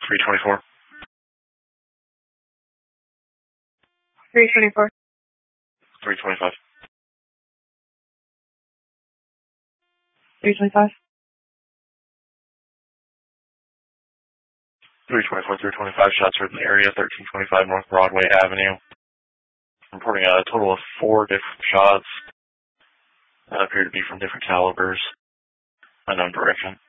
324. 324. 325. 325. 324, 325 shots heard in the area, 1325 North Broadway Avenue. Reporting a total of 4 different shots that appear to be from different calibers, unknown direction.